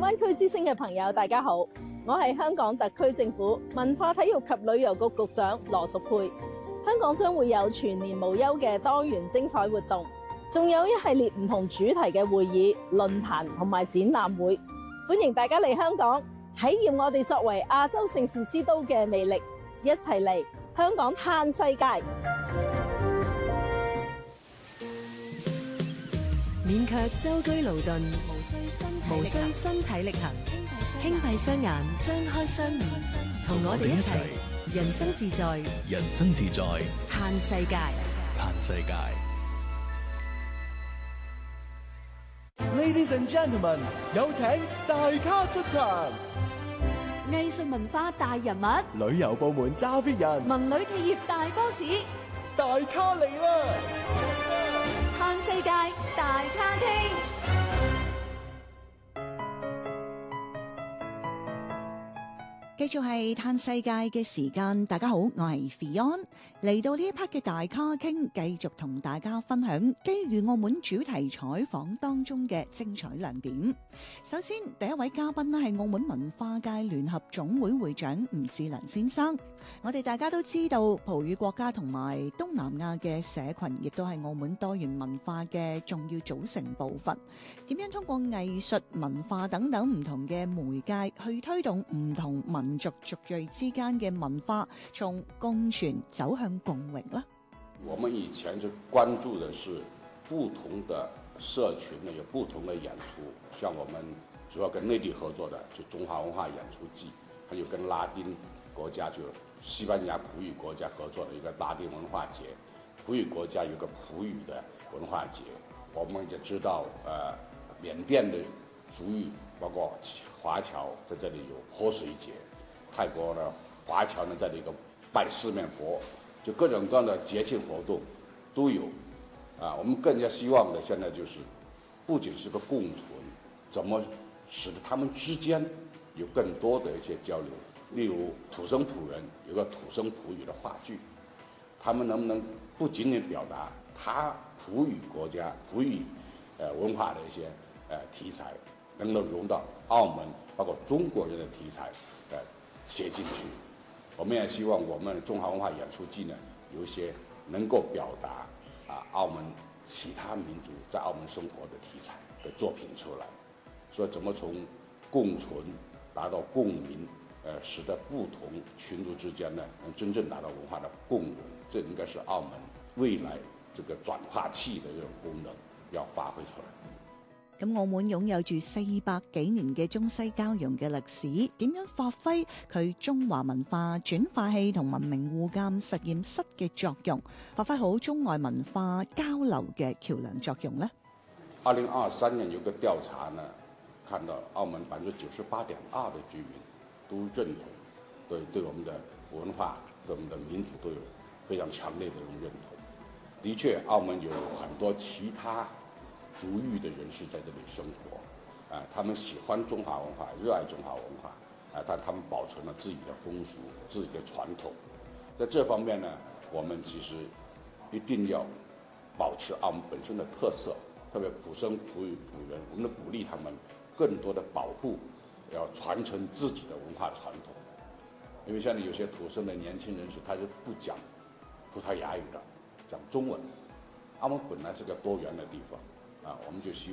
灣區之聲嘅朋友，大家好，我係香港特區政府文化體育及旅遊局局長羅淑佩。香港將會有全年無休嘅多元精彩活動，仲有一系列唔同主題嘅會議、論壇同埋展覽會，歡迎大家嚟香港體驗我哋作為亞洲盛事之都嘅魅力，一齊嚟香港嘆世界。 免卻舟車勞頓，無需身體力行，輕閉雙眼，張開雙耳，同我哋一齊人生自在， 人生自在， 嘆世界， 嘆世界。 Ladies and gentlemen， 有請大咖出場。 藝術文化大人物， 旅遊部門揸 fit 人， 文旅企業大 boss， 大咖嚟啦！ 嘆世界大咖傾。 繼續係嘆世界嘅時間，大家好，我係 Fion， 嚟到呢一 part 嘅大咖傾，繼續同大家分享基於澳門主題採訪當中嘅精彩亮點。首先，第一位嘉賓呢係澳門文化界聯合總會會長吳志良先生。我哋大家都知道，葡語國家同埋東南亞嘅社群，亦都係澳門多元文化嘅重要組成部分。點樣通過藝術、文化等等唔同嘅媒介，去推動唔同民族族裔之間嘅文化，從共存走向共榮呢？ 我們以前就關注的是不同的社群呢，有不同的演出。像我們主要跟內地合作的，就中華文化演出季，還有跟拉丁國家，就西班牙葡語國家合作的一個拉丁文化節，葡語國家有個葡語的文化節。我們也知道，緬甸的族裔，包括華僑在這裡有潑水節，泰國的華僑呢在這裡有拜四面佛，就各種各樣的節慶活動都有。我們更加希望的現在就是，不僅是個共存，怎麼使得他們之間有更多的一些交流。例如土生葡人有個土生葡語的話劇，他們能不能不僅僅表達他葡語國家葡語文化的一些題材，能夠融到澳門包括中國人的題材寫進去。我們也希望我們中華文化演出季呢，有一些能夠表達澳門其他民族在澳門生活的題材的作品出來。所以怎麼從共存達到共鳴，使得不同群族之間呢，能真正達到文化的共融，這應該是澳門未來這個轉化器的這種功能要發揮出來。 咁澳門擁有住400幾年嘅中西交融嘅歷史，點樣發揮佢中華文化轉化器同文明互鑒實驗室嘅作用，發揮好中外文化交流嘅橋樑作用呢？2023 年有個調查呢，看到澳門98.2%的居民都認同，對我們的文化、對我們的民族都有非常強烈的一種認同。的確，澳門有很多其他族裔的人士在這裡生活，他們喜歡中華文化，熱愛中華文化，但他們保存了自己的風俗、自己的傳統。在這方面呢，我們其實一定要保持澳門本身的特色，特別土生葡語葡人，我們的鼓勵他們更多的保護，要傳承自己的文化傳統。因為現在有些土生的年輕人士，他是不講葡萄牙語的，講中文。澳門本來是個多元的地方，我們就希望